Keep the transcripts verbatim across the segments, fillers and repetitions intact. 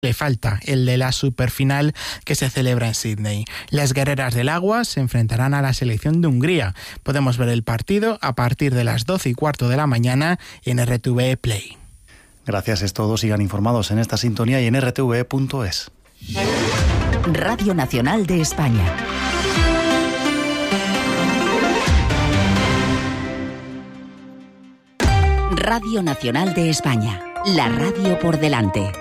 le falta, el de la superfinal que se celebra en Sydney. Las guerreras del agua se enfrentarán a la selección de Hungría. Podemos ver el partido a partir de las doce y cuarto de la mañana en R T V E Play. Gracias, es todo. Sigan informados en esta sintonía y en r t v e punto es. Radio Nacional de España. Radio Nacional de España. La radio por delante.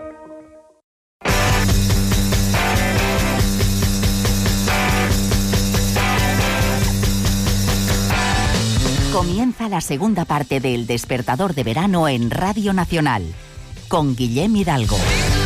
Comienza la segunda parte de El Despertador de Verano en Radio Nacional, con Guillem Hidalgo.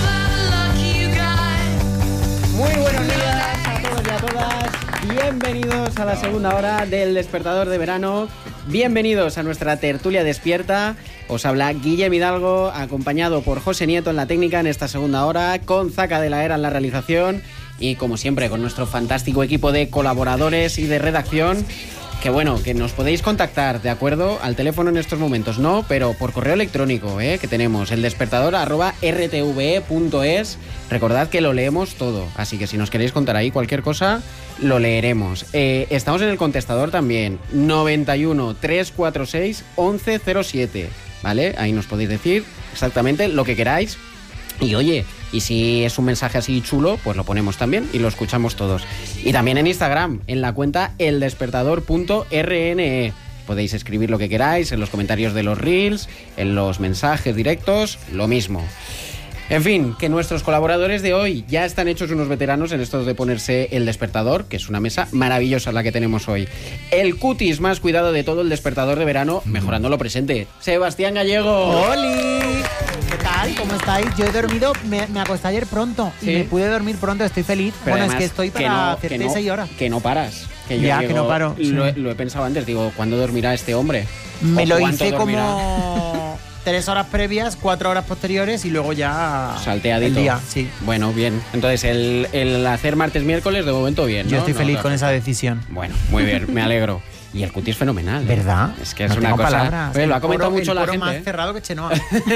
Muy buenos días a todos y a todas. Bienvenidos a la segunda hora del Despertador de Verano. Bienvenidos a nuestra tertulia despierta. Os habla Guillem Hidalgo, acompañado por José Nieto en la técnica en esta segunda hora, con Zaca de la Era en la realización y, como siempre, con nuestro fantástico equipo de colaboradores y de redacción. Que bueno, que nos podéis contactar, ¿de acuerdo? Al teléfono en estos momentos no, pero por correo electrónico, ¿eh? Que tenemos el despertador arroba r t v e punto es. Recordad que lo leemos todo, así que si nos queréis contar ahí cualquier cosa, lo leeremos. Eh, estamos en el contestador también, noventa y uno, trescientos cuarenta y seis, once cero siete, ¿vale? Ahí nos podéis decir exactamente lo que queráis. Y oye, y si es un mensaje así chulo, pues lo ponemos también y lo escuchamos todos. Y también en Instagram, en la cuenta el despertador punto r n e. Podéis escribir lo que queráis en los comentarios de los reels, en los mensajes directos, lo mismo. En fin, que nuestros colaboradores de hoy ya están hechos unos veteranos en esto de ponerse el despertador, que es una mesa maravillosa la que tenemos hoy. El cutis más cuidado de todo el despertador de verano, mejorando lo presente. Sebastián Gallego. ¡Holi! ¿Qué tal? ¿Cómo estáis? Yo he dormido, me, me acosté ayer pronto y ¿sí? me pude dormir pronto, estoy feliz. Pero bueno, además, es que estoy para no, hacerte no, seis horas. Que no paras. Que yo ya, digo, que no paro. Lo, sí. lo he pensado antes, digo, ¿cuándo dormirá este hombre? Me lo dormirá? hice como tres horas previas, cuatro horas posteriores y luego ya salteadito. El día, sí. Bueno, bien. Entonces, el, el hacer martes, miércoles, de momento bien, ¿no? Yo estoy no, feliz no, con no. esa decisión. Bueno, muy bien, me alegro. Y el cutis es fenomenal, ¿eh? ¿Verdad? Es que es no una tengo cosa... palabras. Oye, lo ha comentado poro, mucho la gente, más ¿eh? cerrado que Chenoa.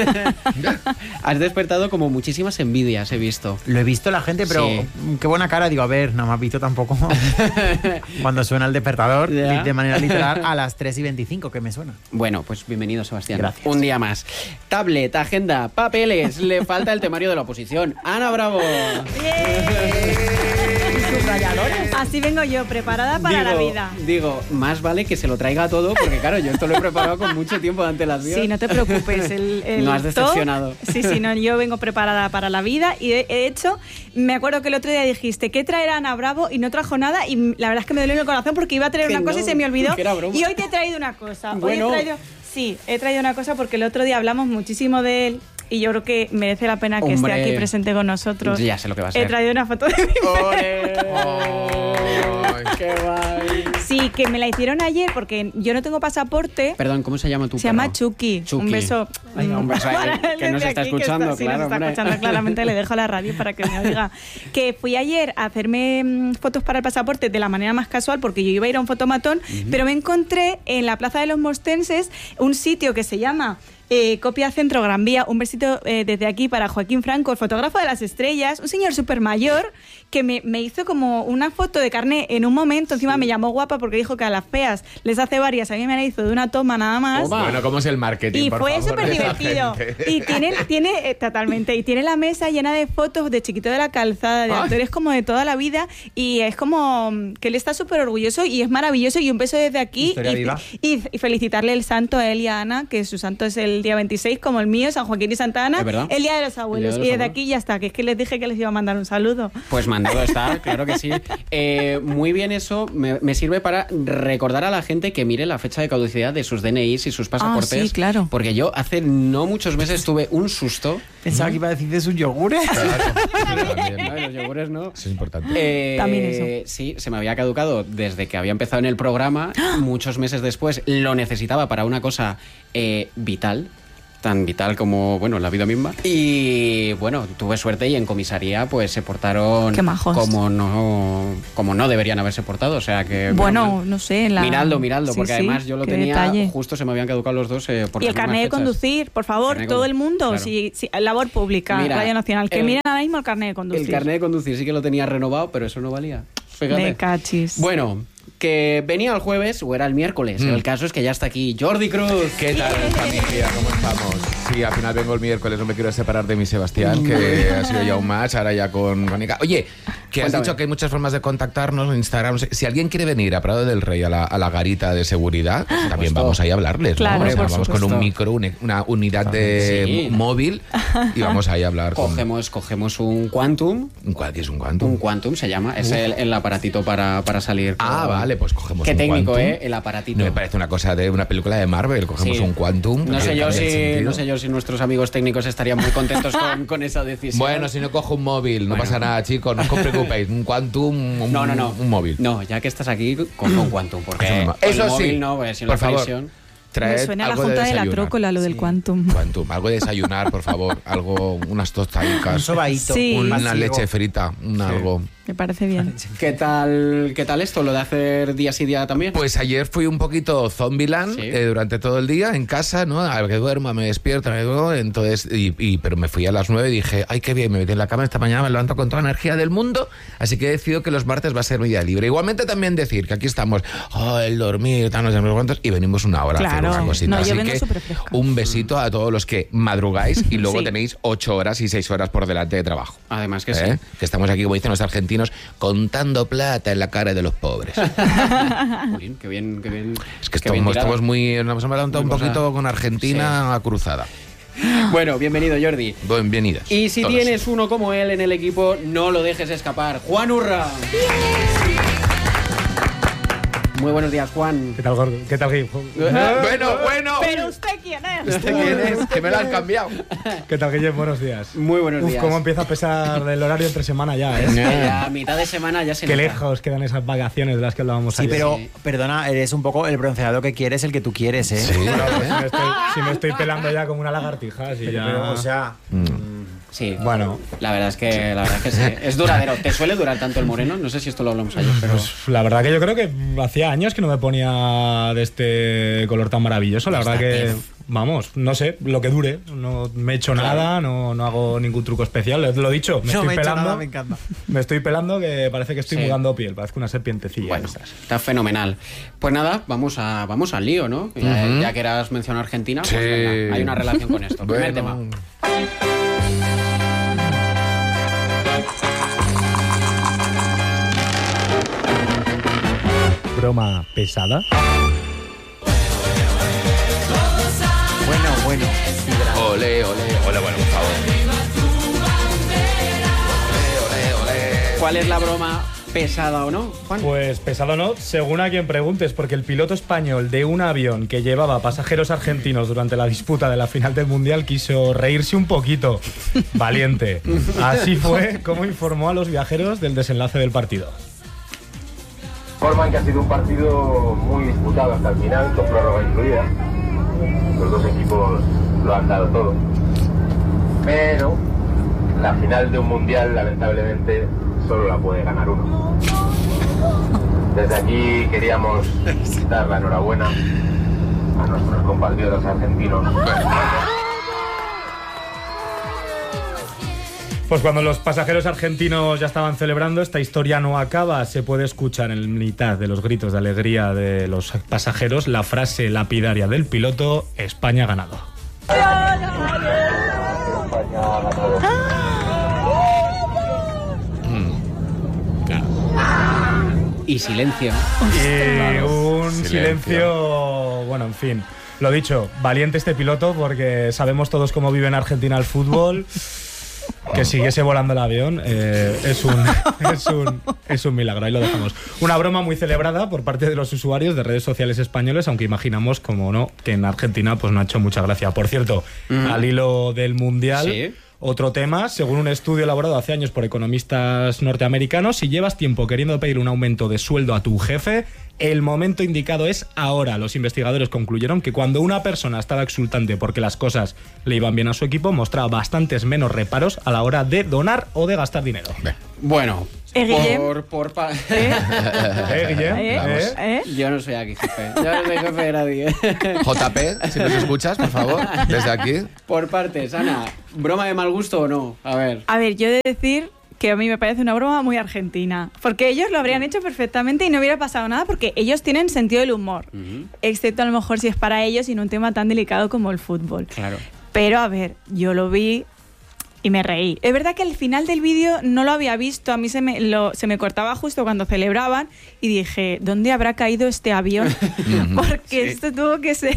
Has despertado como muchísimas envidias, he visto. Lo he visto la gente, pero sí. Qué buena cara. Digo, a ver, no me has visto tampoco. Cuando suena el despertador, ¿ya? De manera literal, a las tres y veinticinco, que me suena. Bueno, pues bienvenido, Sebastián. Gracias. Un día más. Tablet, agenda, papeles. Le falta el temario de la oposición. Ana Bravo. Así vengo yo, preparada para digo, la vida. Digo, más vale que se lo traiga todo, porque claro, yo esto lo he preparado con mucho tiempo de antelación. Sí, no te preocupes. El, el no has decepcionado. Top, sí, sí, no, yo vengo preparada para la vida y de, de hecho, me acuerdo que el otro día dijiste, ¿qué traerá Ana Bravo? Y no trajo nada y la verdad es que me dolió en el corazón porque iba a traer que una no, cosa y se me olvidó. Y hoy te he traído una cosa. Bueno. Hoy he traído, sí, he traído una cosa porque el otro día hablamos muchísimo de él. Y yo creo que merece la pena que Hombre, esté aquí presente con nosotros. Ya sé lo que va a ser. He traído una foto de mi ¡Ole! ¡Qué guay! Sí, que me la hicieron ayer porque yo no tengo pasaporte. Perdón, ¿cómo se llama tu Se perro? llama Chucky. Chucky. Un beso. Ay, un beso a él, que nos está escuchando, está, sí, claro. nos está hombre. escuchando claramente, le dejo la radio para que me oiga. Que fui ayer a hacerme mmm, fotos para el pasaporte de la manera más casual porque yo iba a ir a un fotomatón, uh-huh. pero me encontré en la Plaza de los Mostenses un sitio que se llama... Eh, Copia Centro Gran Vía, un besito eh, desde aquí para Joaquín Franco, el fotógrafo de las estrellas, un señor súper mayor que me, me hizo como una foto de carné en un momento, encima sí. me llamó guapa porque dijo que a las feas les hace varias, a mí me la hizo de una toma nada más. Oba. Bueno, ¿cómo es el marketing? Y por fue favor, súper divertido. Y tiene, tiene eh, totalmente, y tiene la mesa llena de fotos de Chiquito de la Calzada, de Ay. actores como de toda la vida, y es como que él está súper orgulloso y es maravilloso, y un beso desde aquí y, y, y felicitarle el santo a él y a Ana, que su santo es el día veintiséis, como el mío, San Joaquín y Santa Ana, el día de los abuelos. De los y desde abuelos. Aquí ya está, que es que les dije que les iba a mandar un saludo. Pues mandado está, claro que sí. Eh, muy bien eso, me, me sirve para recordar a la gente que mire la fecha de caducidad de sus D N Is y sus pasaportes. Ah, sí, claro. Porque yo hace no muchos meses tuve un susto. Pensaba que iba a decir de sus yogures. Claro, no, los yogures no. Eso es importante. Eh, También eso. Sí, se me había caducado desde que había empezado en el programa. ¡Ah! Muchos meses después lo necesitaba para una cosa eh, vital. tan vital como, bueno, la vida misma. Y bueno, tuve suerte y en comisaría pues se portaron Qué majos. como no como no deberían haberse portado, o sea que... Bueno, bueno, no sé... La... Miradlo, miradlo, sí, porque sí, además yo lo qué tenía, detalle. justo se me habían caducado los dos eh, por Y las el carnet de mismas fechas. conducir, por favor, Carnet de todo condu- el mundo, claro. si, si, labor pública, Mira, Radio Nacional, que el- miren ahora mismo el carnet de conducir. El carnet de conducir sí que lo tenía renovado, pero eso no valía. Fíjate. De cachis. Bueno, que venía el jueves o era el miércoles. Mm. El caso es que ya está aquí Jordi Cruz. ¿Qué tal, familia? ¿Cómo estamos? Sí, al final vengo el miércoles, no me quiero separar de mi Sebastián, que ha sido ya un match, ahora ya con, con Ica. Oye, que has Cuéntame. dicho que hay muchas formas de contactarnos en Instagram. Si alguien quiere venir a Prado del Rey, a la, a la garita de seguridad, también vamos ahí a hablarles, ¿no? Claro, O sea, por vamos con supuesto. un micro, un- una unidad de Sí. móvil y vamos ahí a hablar con... Cogemos, cogemos un Quantum. ¿Un cuál? ¿Qué es un Quantum? Un Quantum se llama. Es el, el aparatito para, para salir. Ah, con- vale, pues cogemos Qué un técnico, Quantum. ¿eh? El aparatito. No me parece una cosa de una película de Marvel, cogemos Sí. un Quantum. No sé, que yo cambia el si, sentido. no sé yo si nuestros amigos técnicos estarían muy contentos con, con esa decisión. Bueno, si no cojo un móvil, no Bueno. pasa nada, chicos, no os preocupéis. Un Quantum, un, No, no, no. un móvil. No, ya que estás aquí, coge un Quantum. Porque Eso, con Eso el sí, móvil no, pues sin por la favor, presión. Me traed suena a la algo junta de, la desayunar. trócola, lo del Sí. Quantum. Quantum, algo de desayunar, por favor. Algo, unas Un tostadicas, sobaíto. Sí. un una masivo. leche frita, un algo. Me parece bien. ¿Qué tal, ¿Qué tal esto? ¿Lo de hacer día sí día también? Pues ayer fui un poquito Zombieland Sí. eh, durante todo el día en casa, ¿no? A ver que duerma, me despierto, me duermo, entonces, y, y- pero me fui a las nueve y dije, ay, qué bien, me metí en la cama esta mañana, me levanto con toda la energía del mundo, así que he decidido que los martes va a ser mi día libre. Igualmente también decir que aquí estamos, oh, el dormir, tal, no sé cuántos, y venimos una hora a Claro. hacer una cosita. No, yo así vengo que superfresca. un besito a todos los que madrugáis y luego Sí. tenéis ocho horas y seis horas por delante de trabajo. Además que ¿Eh? sí. Que estamos aquí, como dicen los argentinos, contando plata en la cara de los pobres. Jolín, qué bien, qué bien. Es que qué bien estamos, tirado. estamos muy... Nos hemos levantado un Una cosa- poquito con Argentina cruzada. Bueno, bienvenido, Jordi. Bienvenidas. Y si todas. tienes uno como él en el equipo, no lo dejes escapar. Juan Urra. Muy buenos días, Juan. ¿Qué tal, Gordo? ¿Qué tal, Guille? Bueno, bueno. ¿Pero usted quién es? ¿Este quién es? Que me lo han cambiado. ¿Qué tal, Guille? Buenos días. Muy buenos Uf, días. cómo empieza a pesar el horario entre semana ya, ¿eh? Es que ya a mitad de semana ya se Qué nota. lejos quedan esas vacaciones de las que hablábamos Sí, ayer. pero, Sí. perdona, eres un poco el bronceado que quieres, el que tú quieres, ¿eh? Sí, Bueno, pues si, ¿eh? me estoy, si me estoy pelando ya como una lagartija, así Pero, ya... pero, o sea, Sí. Bueno, La verdad es que la verdad es que sí. Es duradero. ¿Te suele durar tanto el moreno? No sé si esto lo hablamos ayer, pero pues la verdad que yo creo que hacía años que no me ponía de este color tan maravilloso. La verdad que, vamos, no sé, lo que dure. No me he hecho nada, no, no hago ningún truco especial. Lo he dicho, me no estoy me he hecho pelando. nada, me encanta. Me estoy pelando que parece que estoy Sí. mudando piel, parezco una serpientecilla. bueno, de estas. está fenomenal. Pues nada, vamos a vamos al lío, ¿no? Ya, Ujú. ya que eras mencionado Argentina, pues Sí. venga, hay una relación con esto. Primer tema. Bueno. Broma pesada. Bueno, bueno. Ole, ole, ole, bueno, por favor. Ole, ole, ole. ¿Cuál es la broma pesada o no, Juan? Pues pesado no, según a quien preguntes, porque el piloto español de un avión que llevaba pasajeros argentinos durante la disputa de la final del Mundial quiso reírse un poquito. Valiente. Así fue como informó a los viajeros del desenlace del partido. Forman que ha sido un partido muy disputado hasta el final, con prórroga incluida. Los dos equipos lo han dado todo. Pero la final de un mundial, lamentablemente, solo la puede ganar uno. Desde aquí queríamos dar la enhorabuena a nuestros compatriotas argentinos. Pues cuando los pasajeros argentinos ya estaban celebrando, esta historia no acaba. Se puede escuchar en mitad de los gritos de alegría de los pasajeros la frase lapidaria del piloto: España ha ganado. Y silencio. Y un Silencio. silencio. Bueno, en fin. Lo dicho, valiente este piloto porque sabemos todos cómo vive en Argentina el fútbol. Que siguiese volando el avión eh, es, un, es, un, es un milagro, ahí lo dejamos. Una broma muy celebrada por parte de los usuarios de redes sociales españoles, aunque imaginamos, como no, que en Argentina pues no ha hecho mucha gracia. Por cierto, Mm. al hilo del Mundial, Sí. otro tema, según un estudio elaborado hace años por economistas norteamericanos, si llevas tiempo queriendo pedir un aumento de sueldo a tu jefe, El momento indicado es ahora. Los investigadores concluyeron que cuando una persona estaba exultante porque las cosas le iban bien a su equipo, mostraba bastantes menos reparos a la hora de donar o de gastar dinero. Bueno, ¿Eh, por... por pa- ¿Eh, Guillem? ¿Eh? ¿Eh? ¿Eh? Yo no soy aquí jefe. Yo no soy jefe de nadie. J P, si nos escuchas, por favor, desde aquí. Por partes, Ana, ¿broma de mal gusto o no? A ver. A ver, yo he de decir que a mí me parece una broma muy argentina, porque ellos lo habrían hecho perfectamente y no hubiera pasado nada, porque ellos tienen sentido del humor, uh-huh. excepto a lo mejor si es para ellos y en un tema tan delicado como el fútbol. Claro. Pero a ver, yo lo vi y me reí. Es verdad que el final del vídeo no lo había visto, a mí se me, lo, se me cortaba justo cuando celebraban y dije, ¿dónde habrá caído este avión? Porque sí. esto tuvo que ser...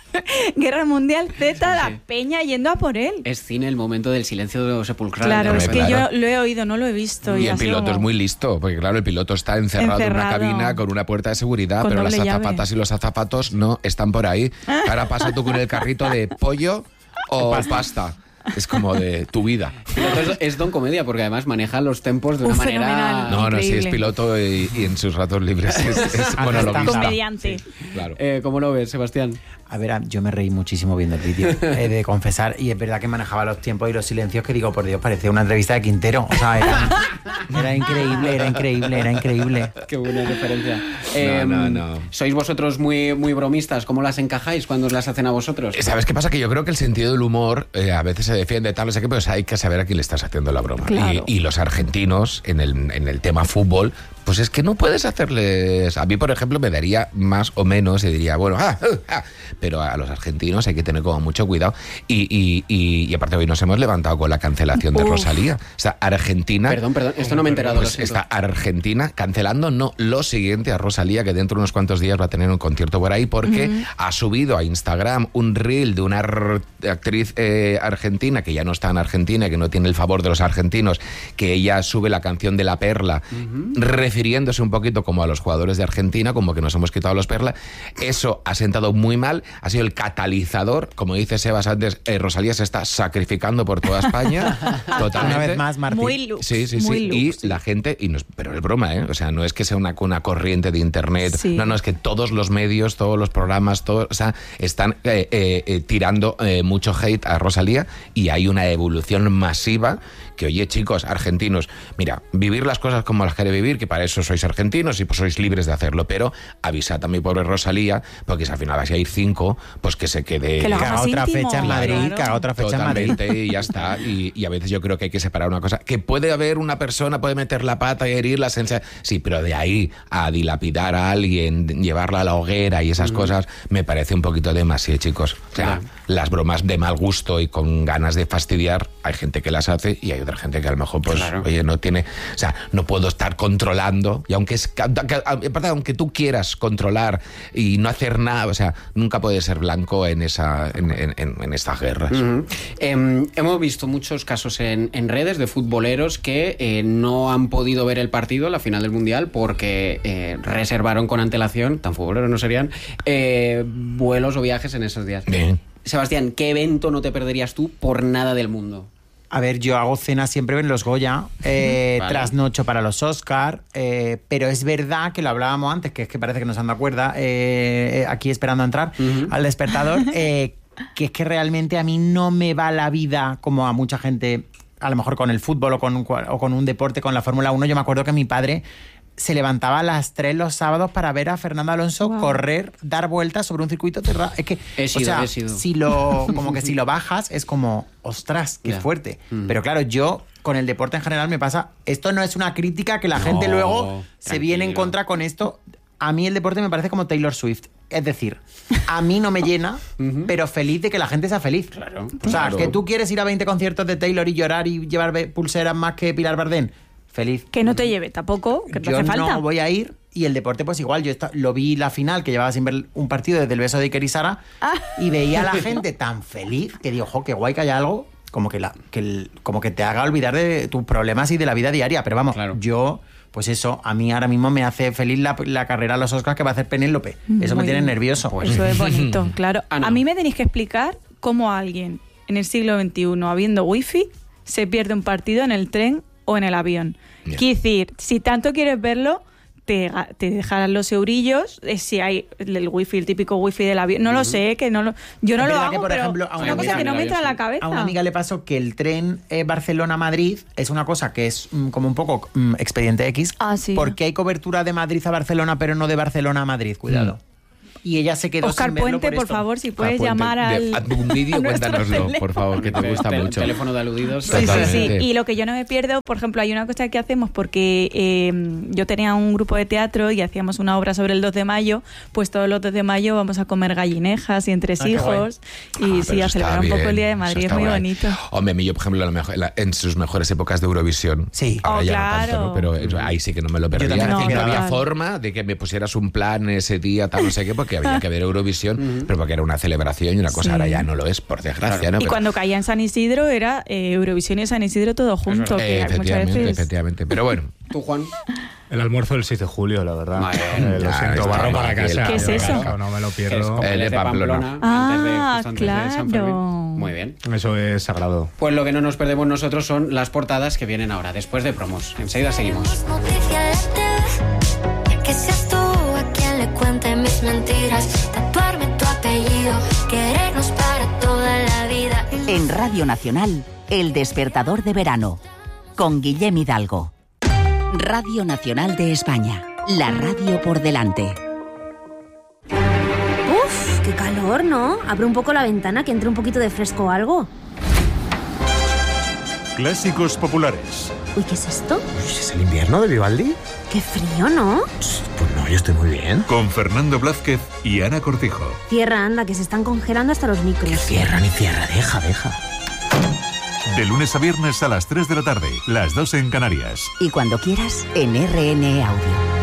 Guerra Mundial Z, sí, sí. la peña yendo a por él. Es cine, el momento del silencio sepulcral. Claro, es que claro. yo lo he oído, no lo he visto. Y, y el piloto como... es muy listo, porque claro, el piloto está encerrado, encerrado. en una cabina con una puerta de seguridad, con pero las azafatas llave. y los azafatos no están por ahí. Ahora pasa tú con el carrito de pollo o pasta. pasta. Es como de tu vida. Es, es Don Comedia, porque además maneja los tempos de una Uf, manera... fenomenal. No, no, increíble. sí, es piloto y, y en sus ratos libres es, es monologuista. Comediante. Sí, claro. Eh, ¿Cómo lo ves, Sebastián? A ver, yo me reí muchísimo viendo el vídeo, he de confesar, y es verdad que manejaba los tiempos y los silencios que digo, por Dios, parecía una entrevista de Quintero. O sea, era, era increíble, era increíble, era increíble. Qué buena referencia. Eh, no, no, no. ¿Sois vosotros muy, muy bromistas? ¿Cómo las encajáis cuando os las hacen a vosotros? ¿Sabes qué pasa? Que yo creo que el sentido del humor eh, a veces se defiende tal, no sé qué, pero hay que saber a quién le estás haciendo la broma. Claro. Y, y los argentinos, en el, en el tema fútbol, pues es que no puedes hacerles... A mí, por ejemplo, me daría más o menos y diría, bueno, ah, ah, pero a los argentinos hay que tener como mucho cuidado. Y, y, y, y aparte hoy nos hemos levantado con la cancelación de Uf. Rosalía. O sea, Argentina... Perdón, perdón, esto no me he enterado. Pues está Argentina cancelando, no, lo siguiente a Rosalía, que dentro de unos cuantos días va a tener un concierto por ahí, porque uh-huh. ha subido a Instagram un reel de una actriz eh, argentina, que ya no está en Argentina, que no tiene el favor de los argentinos, que ella sube la canción de La Perla, uh-huh. refiriéndose un poquito como a los jugadores de Argentina, como que nos hemos quitado los Perla. Eso ha sentado muy mal, ha sido el catalizador, como dice Sebas antes, eh, Rosalía se está sacrificando por toda España, totalmente. Una vez más, Martín. Muy lux, sí, sí, muy sí. lux, y sí. la gente, y no es, pero es broma, ¿eh? O sea, no es que sea una, una corriente de internet, sí. no, no, es que todos los medios, todos los programas, todos, o sea, están eh, eh, eh, tirando eh, mucho hate a Rosalía y hay una evolución masiva que, oye, chicos, argentinos, mira, vivir las cosas como las quiere vivir, que para eso sois argentinos y pues sois libres de hacerlo, pero avisad a mi pobre Rosalía, porque si al final vais a ir cinco, pues que se quede... Que lo Que haga otra íntimo, fecha en Madrid, claro. que haga otra fecha Totalmente, en Madrid. y ya está. Y, y a veces yo creo que hay que separar una cosa. Que puede haber una persona, puede meter la pata y herir la sensación. Sí, pero de ahí a dilapidar a alguien, llevarla a la hoguera y esas mm. cosas, me parece un poquito demasiado, chicos. O sea, claro. las bromas de mal gusto y con ganas de fastidiar, hay gente que las hace y hay otra gente que a lo mejor, pues, claro. oye, no tiene... O sea, no puedo estar controlando. Y aunque, es, aunque tú quieras controlar y no hacer nada, o sea, nunca puedes ser blanco en, esa, en, en, en estas guerras. Uh-huh. Eh, hemos visto muchos casos en, en redes de futboleros que eh, no han podido ver el partido, la final del Mundial, porque eh, reservaron con antelación, tan futboleros no serían, eh, vuelos o viajes en esos días. Bien. Sebastián, ¿qué evento no te perderías tú por nada del mundo? A ver, yo hago cena siempre en los Goya, eh, vale. trasnocho para los Oscar, eh, pero es verdad que lo hablábamos antes, que es que parece que nos han dado cuerda, eh, aquí esperando a entrar uh-huh. al despertador, eh, que es que realmente a mí no me va la vida como a mucha gente, a lo mejor con el fútbol o con, o con un deporte, con la Fórmula uno. Yo me acuerdo que mi padre se levantaba a las tres los sábados para ver a Fernando Alonso wow. correr, dar vueltas sobre un circuito cerrado. Es que, he sido, o sea, he sido. si lo, como que si lo bajas es como, ostras, qué yeah. fuerte. Mm. Pero claro, yo con el deporte en general me pasa, esto no es una crítica que la no, gente luego tranquilo. se viene en contra con esto. A mí el deporte me parece como Taylor Swift. Es decir, a mí no me llena, uh-huh. pero feliz de que la gente sea feliz. Claro, o sea, claro. que tú quieres ir a veinte conciertos de Taylor y llorar y llevar pulseras más que Pilar Bardem. Feliz. Que no te lleve tampoco, que te yo hace falta. Yo no voy a ir y el deporte pues igual. Yo está, lo vi la final, que llevaba sin ver un partido desde el beso de Iker y Sara, ah. y veía a la gente tan feliz que digo, jo, qué guay que haya algo como que, la, que, el, como que te haga olvidar de tus problemas y de la vida diaria. Pero vamos, claro. yo... Pues eso, a mí ahora mismo me hace feliz la, la carrera a los Oscars que va a hacer Penélope. Eso Muy me tiene bien. nervioso. Pues eso es bonito, claro. Ah, no. A mí me tenéis que explicar cómo alguien en el siglo veintiuno, habiendo wifi, se pierde un partido en el tren o en el avión. Yeah. Quiero decir, si tanto quieres verlo, te, te dejan los eurillos, eh, si hay el wifi, el típico wifi del avión. No uh-huh. lo sé, que no lo, yo no es lo verdad hago, que, por pero ejemplo, es una cosa que no me entra a la cabeza. A una amiga le pasó que el tren eh, Barcelona-Madrid es una cosa que es mm, como un poco mm, expediente X, ah, sí. porque hay cobertura de Madrid a Barcelona, pero no de Barcelona a Madrid, cuidado. Mm. Y ella se quedó Oscar sin verlo Puente, por, por esto. favor, si puedes Puente, llamar al... De, hazme un vídeo, cuéntanoslo, por favor, que te gusta Tel- mucho. Teléfono de aludidos. Sí, sí, sí. Y lo que yo no me pierdo, por ejemplo, hay una cosa que hacemos porque eh, yo tenía un grupo de teatro y hacíamos una obra sobre el dos de mayo, pues todos los dos de mayo vamos a comer gallinejas y entresijos ah, y ah, sí, a celebrar un poco el Día de Madrid, es muy guay. bonito. Hombre, a mí yo, por ejemplo, la mejor, la, en sus mejores épocas de Eurovisión, sí. ahora oh, ya claro. no tanto, ¿no? Pero eso, ahí sí que no me lo perdía. No, y no había claro. forma de que me pusieras un plan ese día, tal, no sé qué, porque había que ver Eurovisión, uh-huh. pero porque era una celebración y una cosa, sí. ahora ya no lo es, por desgracia. Claro. ¿no? Y Pero, cuando caía en San Isidro era eh, Eurovisión y San Isidro todo junto. eh, que efectivamente, muchas veces... efectivamente. Pero bueno. ¿Tú, Juan? El almuerzo del seis de julio, la verdad. Vale. Eh, lo Ya, siento, está barro bien. para casa. ¿Qué es eso? No, no me lo Es pierdo. como El el de de Pamplona. Pamplona. Ah, antes de, justo antes claro. de San Fermín. Muy bien. Eso es sagrado. Pues lo que no nos perdemos nosotros son las portadas que vienen ahora, después de promos. Enseguida seguimos. Que seas tú a quien le cuente mis mentiras, tatuarme tu apellido, querernos para toda la vida. En Radio Nacional, El Despertador de Verano, con Guillem Hidalgo. Radio Nacional de España, la radio por delante. Uf, qué calor, ¿no? Abre un poco la ventana, que entre un poquito de fresco o algo. Clásicos populares. Uy, ¿qué es esto? ¿Es el invierno de Vivaldi? Qué frío, ¿no? Pues no, yo estoy muy bien. Con Fernando Blázquez y Ana Cortijo. Cierra, anda, que se están congelando hasta los micros. Que cierra ni cierra, deja, deja. De lunes a viernes a las tres de la tarde, las dos en Canarias. Y cuando quieras, en R N Audio.